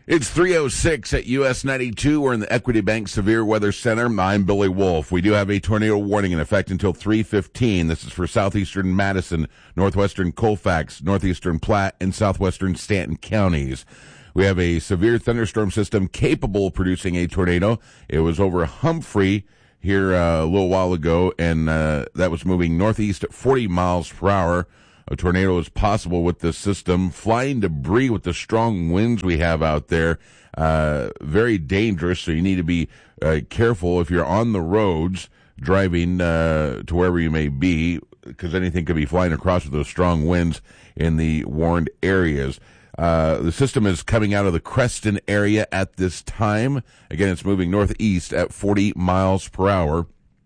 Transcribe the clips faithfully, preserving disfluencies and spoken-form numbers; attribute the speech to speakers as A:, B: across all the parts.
A: It's three oh six at U S ninety-two. We're in the Equity Bank Severe Weather Center. I'm Billy Wolf. We do have a tornado warning in effect until three fifteen. This is for southeastern Madison, northwestern Colfax, northeastern Platte, and southwestern Stanton counties. We have a severe thunderstorm system capable of producing a tornado. It was over Humphrey here uh, a little while ago, and uh, that was moving northeast at forty miles per hour. A tornado is possible with this system. Flying debris with the strong winds we have out there, uh, very dangerous, so you need to be uh, careful if you're on the roads driving uh, to wherever you may be, because anything could be flying across with those strong winds in the warned areas. Uh, the system is coming out of the Creston area at this time. Again, it's moving northeast at forty miles per hour.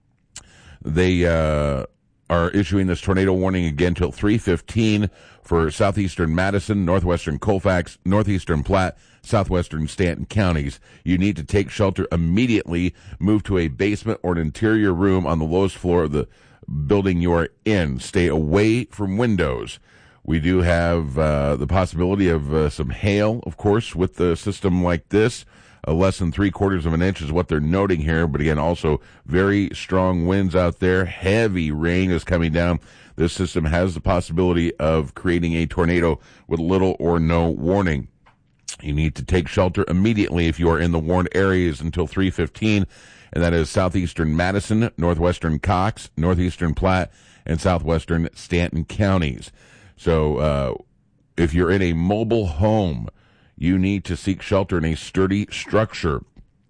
A: They uh, are issuing this tornado warning again till three fifteen for southeastern Madison, northwestern Colfax, northeastern Platte, southwestern Stanton counties. You need to take shelter immediately. Move to a basement or an interior room on the lowest floor of the building you are in. Stay away from windows. We do have uh, the possibility of uh, some hail, of course, with the system like this. Uh, less than three quarters of an inch is what they're noting here. But again, also very strong winds out there. Heavy rain is coming down. This system has the possibility of creating a tornado with little or no warning. You need to take shelter immediately if you are in the warned areas until three fifteen. And that is southeastern Madison, northwestern Cox, northeastern Platte, and southwestern Stanton counties. So uh, if you're in a mobile home, you need to seek shelter in a sturdy structure.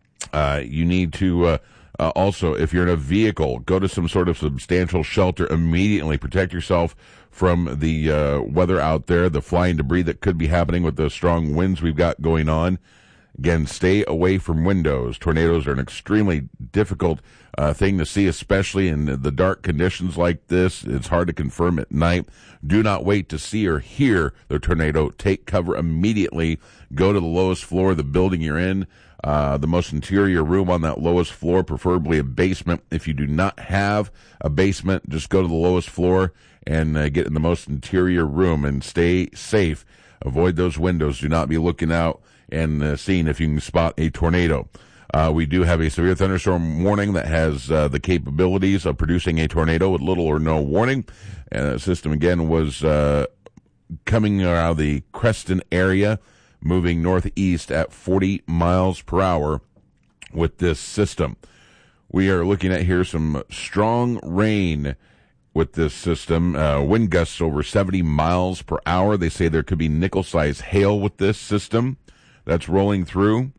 A: Uh, you need to uh, uh, also, if you're in a vehicle, go to some sort of substantial shelter immediately. Protect yourself from the uh, weather out there, the flying debris that could be happening with the strong winds we've got going on. Again, stay away from windows. Tornadoes are an extremely difficult uh, thing to see, especially in the dark conditions like this. It's hard to confirm at night. Do not wait to see or hear the tornado. Take cover immediately. Go to the lowest floor of the building you're in, uh, the most interior room on that lowest floor, preferably a basement. If you do not have a basement, just go to the lowest floor and uh, get in the most interior room and stay safe. Avoid those windows. Do not be looking out and uh, seeing if you can spot a tornado. Uh, we do have a severe thunderstorm warning that has uh, the capabilities of producing a tornado with little or no warning. And the system, again, was uh, coming out of the Creston area, moving northeast at forty miles per hour with this system. We are looking at here some strong rain with this system. Uh, wind gusts over seventy miles per hour. They say there could be nickel-sized hail with this system that's rolling through.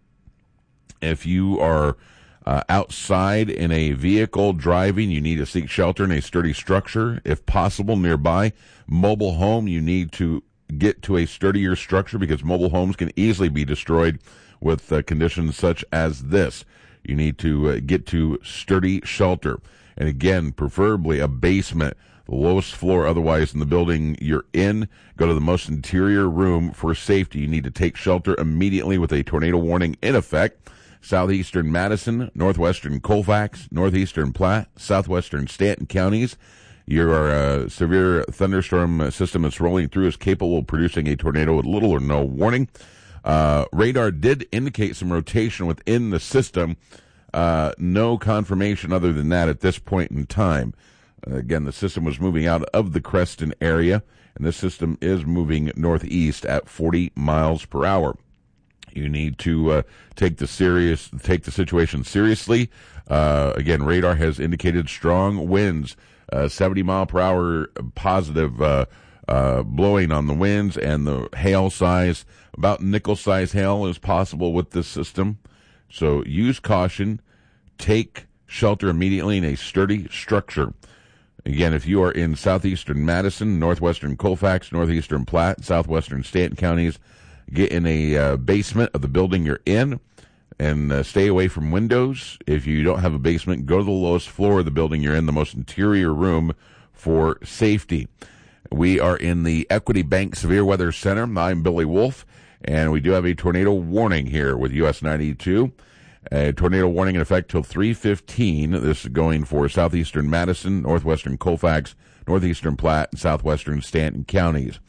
A: If you are uh, outside in a vehicle driving, you need to seek shelter in a sturdy structure, if possible, nearby. Mobile home, you need to get to a sturdier structure because mobile homes can easily be destroyed with uh, conditions such as this. You need to uh, get to sturdy shelter. And again, preferably a basement, the lowest floor otherwise in the building you're in. Go to the most interior room for safety. You need to take shelter immediately with a tornado warning in effect. Southeastern Madison, northwestern Colfax, northeastern Platte, southwestern Stanton counties. Your uh, severe thunderstorm system that's rolling through is capable of producing a tornado with little or no warning. Uh, radar did indicate some rotation within the system. Uh, no confirmation other than that at this point in time. Uh, again, the system was moving out of the Creston area, and this system is moving northeast at forty miles per hour. You need to uh, take the serious, take the situation seriously. Uh, again, radar has indicated strong winds, uh, seventy mile per hour positive uh, uh, blowing on the winds, and the hail size, about nickel size hail is possible with this system. So use caution. Take shelter immediately in a sturdy structure. Again, if you are in southeastern Madison, northwestern Colfax, northeastern Platte, southwestern Stanton counties, get in a uh, basement of the building you're in and uh, stay away from windows. If you don't have a basement, go to the lowest floor of the building you're in, the most interior room for safety. We are in the Equity Bank Severe Weather Center. I'm Billy Wolf, and we do have a tornado warning here with U S ninety-two. A tornado warning in effect till three fifteen. This is going for southeastern Madison, northwestern Colfax, northeastern Platte, and southwestern Stanton counties.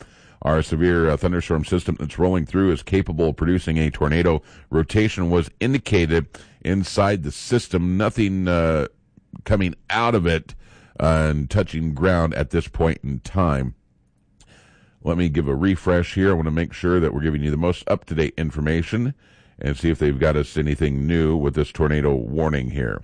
A: Our severe uh, thunderstorm system that's rolling through is capable of producing a tornado. Rotation was indicated inside the system. Nothing uh, coming out of it uh, and touching ground at this point in time. Let me give a refresh here. I want to make sure that we're giving you the most up-to-date information and see if they've got us anything new with this tornado warning here.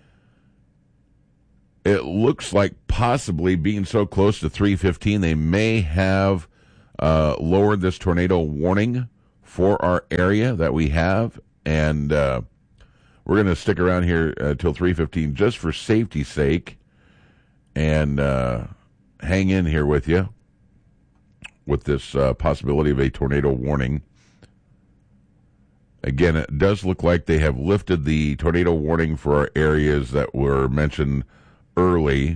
A: It looks like possibly being so close to three fifteen, they may have uh, lowered this tornado warning for our area that we have. And uh, we're going to stick around here until uh, three fifteen just for safety's sake and uh, hang in here with you with this uh, possibility of a tornado warning. Again, it does look like they have lifted the tornado warning for our areas that were mentioned early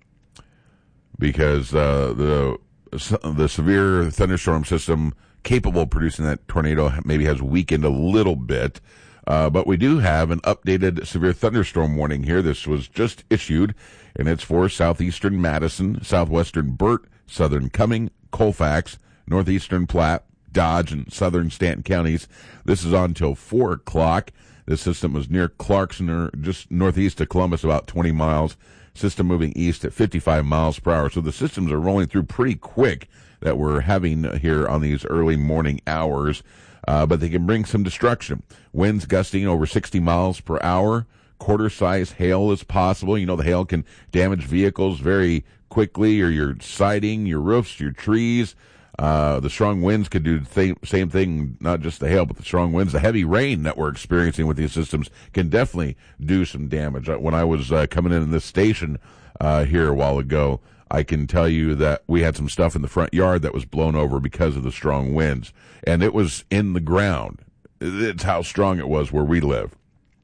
A: because uh, the the severe thunderstorm system capable of producing that tornado maybe has weakened a little bit. Uh, but we do have an updated severe thunderstorm warning here. This was just issued, and it's for southeastern Madison, southwestern Burt, southern Cumming, Colfax, northeastern Platte, Dodge, and southern Stanton counties. This is on until four o'clock. This system was near Clarkson, or just northeast of Columbus, about twenty miles. System moving east at fifty-five miles per hour. So the systems are rolling through pretty quick that we're having here on these early morning hours. Uh, but they can bring some destruction. Winds gusting over sixty miles per hour. Quarter-size hail is possible. You know, the hail can damage vehicles very quickly, or your siding, your roofs, your trees. Uh, the strong winds could do the th- same thing, not just the hail, but the strong winds. The heavy rain that we're experiencing with these systems can definitely do some damage. When I was uh, coming in this station uh, here a while ago, I can tell you that we had some stuff in the front yard that was blown over because of the strong winds. And it was in the ground. It's how strong it was where we live.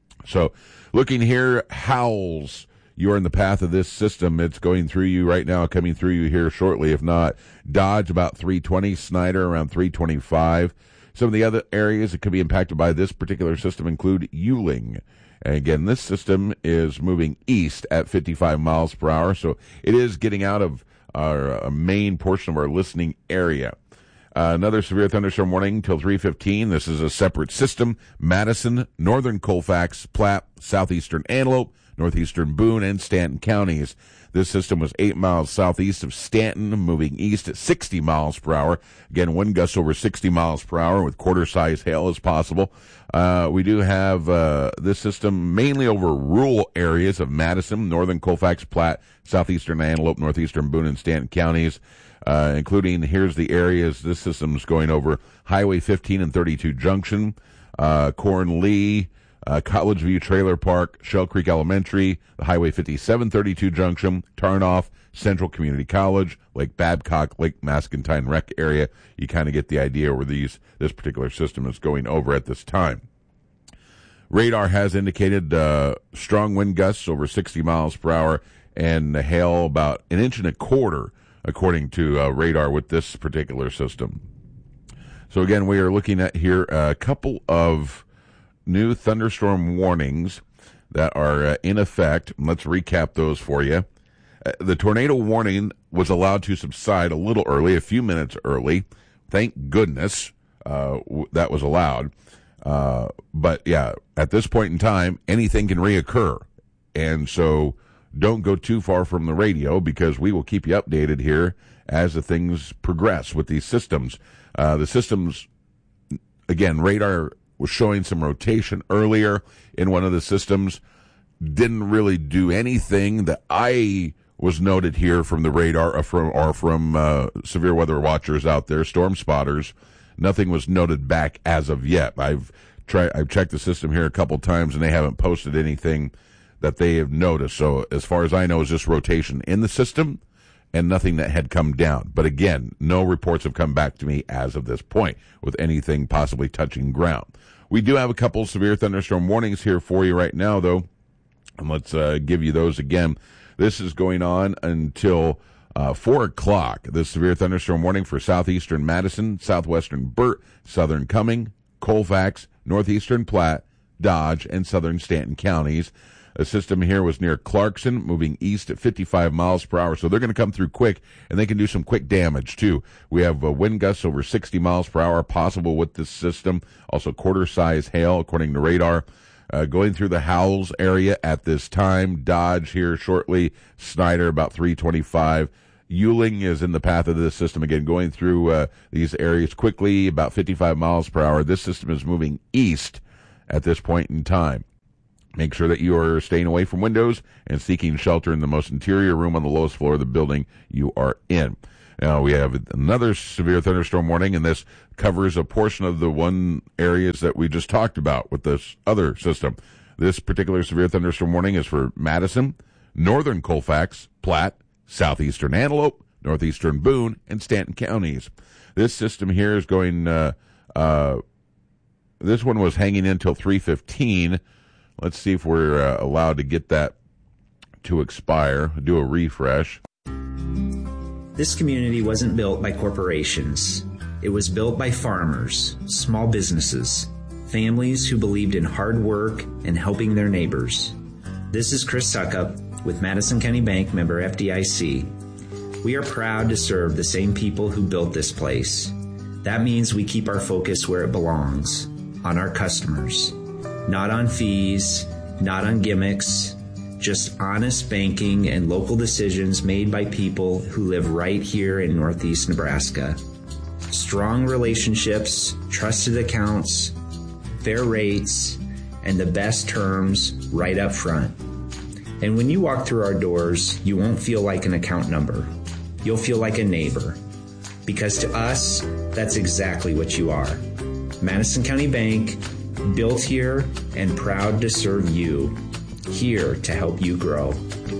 A: So looking here, Howells, you're in the path of this system. It's going through you right now, coming through you here shortly. If not, Dodge about three twenty, Snyder around three twenty-five. Some of the other areas that could be impacted by this particular system include Yuling. And again, this system is moving east at fifty-five miles per hour, so it is getting out of our uh, main portion of our listening area. Uh, another severe thunderstorm warning till three fifteen. This is a separate system. Madison, northern Colfax, Platte, southeastern Antelope, northeastern Boone, and Stanton counties. This system was eight miles southeast of Stanton, moving east at sixty miles per hour. Again, wind gusts over sixty miles per hour with quarter-size hail as possible. Uh, we do have uh, this system mainly over rural areas of Madison, northern Colfax, Platte, southeastern Antelope, northeastern Boone, and Stanton counties, uh, including, here's the areas this system's going over: Highway fifteen and thirty-two Junction, uh, Corn Lee, Uh, College View Trailer Park, Shell Creek Elementary, the Highway fifty-seven thirty-two Junction, Tarnoff, Central Community College, Lake Babcock, Lake Mascentine Rec area. You kind of get the idea where these this particular system is going over at this time. Radar has indicated uh, strong wind gusts over sixty miles per hour and the hail about an inch and a quarter, according to uh, radar with this particular system. So again, we are looking at here a couple of new thunderstorm warnings that are uh, in effect. Let's recap those for you. Uh, the tornado warning was allowed to subside a little early, a few minutes early. Thank goodness uh, w- that was allowed. Uh, but yeah, at this point in time, anything can reoccur. And so don't go too far from the radio, because we will keep you updated here as the things progress with these systems. Uh, the systems, again, radar was showing some rotation earlier in one of the systems. Didn't really do anything that I was noted here from the radar or from, or from uh, severe weather watchers out there, storm spotters. Nothing was noted back as of yet. I've tried, I've checked the system here a couple times, and they haven't posted anything that they have noticed. So as far as I know, it's just rotation in the system and nothing that had come down. But again, no reports have come back to me as of this point with anything possibly touching ground. We do have a couple severe thunderstorm warnings here for you right now, though, and let's uh, give you those again. This is going on until uh, four o'clock. The severe thunderstorm warning for southeastern Madison, southwestern Burt, southern Cumming, Colfax, northeastern Platte, Dodge, and southern Stanton counties. A system here was near Clarkson, moving east at fifty-five miles per hour. So they're going to come through quick, and they can do some quick damage, too. We have uh, wind gusts over sixty miles per hour possible with this system. Also quarter-size hail, according to radar. Uh, going through the Howells area at this time. Dodge here shortly. Snyder about three twenty-five. Yuling is in the path of this system. Again, going through uh, these areas quickly, about fifty-five miles per hour. This system is moving east at this point in time. Make sure that you are staying away from windows and seeking shelter in the most interior room on the lowest floor of the building you are in. Now, we have another severe thunderstorm warning, and this covers a portion of the one areas that we just talked about with this other system. This particular severe thunderstorm warning is for Madison, northern Colfax, Platte, southeastern Antelope, northeastern Boone, and Stanton counties. This system here is going, uh, uh, this one was hanging in until three fifteen. Let's see if we're uh, allowed to get that to expire. Do a refresh.
B: This community wasn't built by corporations. It was built by farmers, small businesses, families who believed in hard work and helping their neighbors. This is Chris Suckup with Madison County Bank, member F D I C. We are proud to serve the same people who built this place. That means we keep our focus where it belongs, on our customers. Not on fees, not on gimmicks, just honest banking and local decisions made by people who live right here in Northeast Nebraska. Strong relationships, trusted accounts, fair rates, and the best terms right up front. And when you walk through our doors, you won't feel like an account number. You'll feel like a neighbor. Because to us, that's exactly what you are. Madison County Bank, built here and proud to serve you, here to help you grow.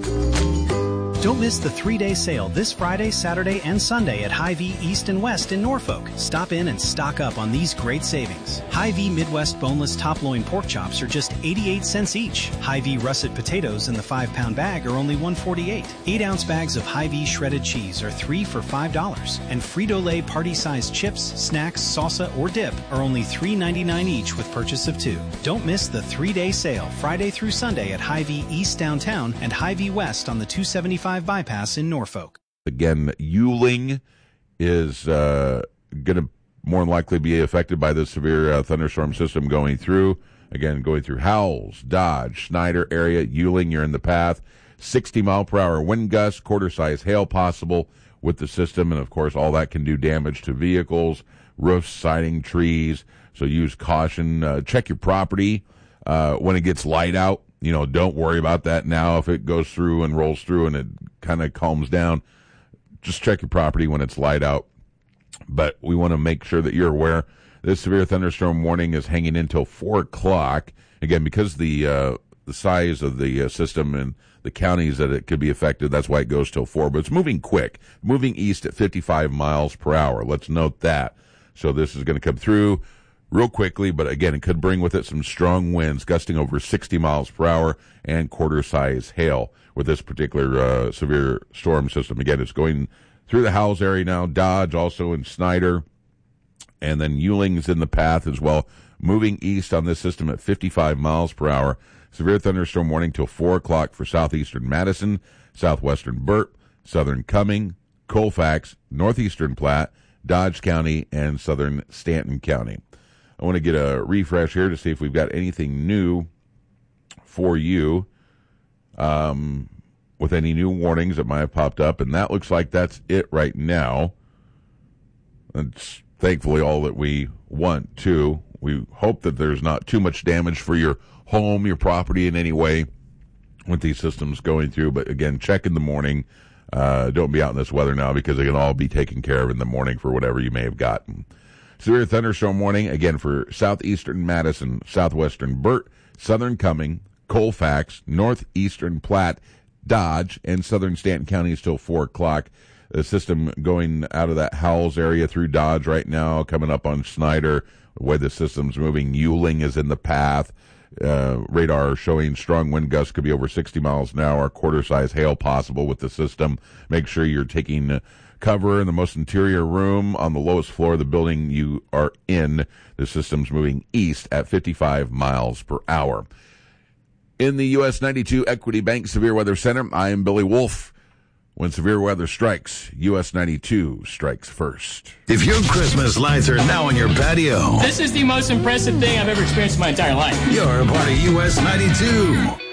C: Don't miss the three-day sale this Friday, Saturday, and Sunday at Hy-Vee East and West in Norfolk. Stop in and stock up on these great savings. Hy-Vee Midwest boneless top loin pork chops are just eighty-eight cents each. Hy-Vee russet potatoes in the five-pound bag are only one forty-eight. Eight-ounce bags of Hy-Vee shredded cheese are three for five dollars. And Frito-Lay party-sized chips, snacks, salsa, or dip are only three ninety-nine each with purchase of two. Don't miss the three-day sale Friday through Sunday at Hy-Vee East downtown and Hy-Vee West on the two seventy-five bypass in Norfolk.
A: Again, Yuling is uh, going to more than likely be affected by the severe uh, thunderstorm system going through. Again, going through Howells, Dodge, Snyder area. Yuling, you're in the path. sixty mile per hour wind gusts, quarter-size hail possible with the system. And, of course, all that can do damage to vehicles, roofs, siding, trees. So use caution. Uh, check your property uh, when it gets light out. You know, don't worry about that now. If it goes through and rolls through and it kind of calms down, just check your property when it's light out. But we want to make sure that you're aware this severe thunderstorm warning is hanging until four o'clock. Again, because the uh, the size of the uh, system and the counties that it could be affected, that's why it goes till four. But it's moving quick, moving east at fifty-five miles per hour. Let's note that. So this is going to come through real quickly, but again, it could bring with it some strong winds gusting over sixty miles per hour and quarter-size hail with this particular uh, severe storm system. Again, it's going through the Howells area now, Dodge also in Snyder, and then Yuling's in the path as well, moving east on this system at fifty-five miles per hour. Severe thunderstorm warning till four o'clock for southeastern Madison, southwestern Burt, southern Cumming, Colfax, northeastern Platte, Dodge County, and southern Stanton County. I want to get a refresh here to see if we've got anything new for you um, with any new warnings that might have popped up, and that looks like that's it right now. That's thankfully all that we want, too. We hope that there's not too much damage for your home, your property in any way with these systems going through, but again, check in the morning. Uh, don't be out in this weather now because they can all be taken care of in the morning for whatever you may have gotten. Severe thunderstorm warning, again, for southeastern Madison, southwestern Burt, southern Cumming, Colfax, northeastern Platte, Dodge, and southern Stanton counties till four o'clock. The system going out of that Howells area through Dodge right now, coming up on Snyder. The way the system's moving, Yuling is in the path. Uh, radar showing strong wind gusts could be over sixty miles an hour, quarter-size hail possible with the system. Make sure you're taking uh, cover in the most interior room on the lowest floor of the building you are in. The system's moving east at fifty-five miles per hour. In the U S ninety-two Equity Bank Severe Weather Center, I am Billy Wolf. When severe weather strikes, U S ninety-two strikes first.
D: If your Christmas lights are now on your patio,
E: this is the most impressive thing I've ever experienced in my entire life.
D: You're a part of U S ninety-two.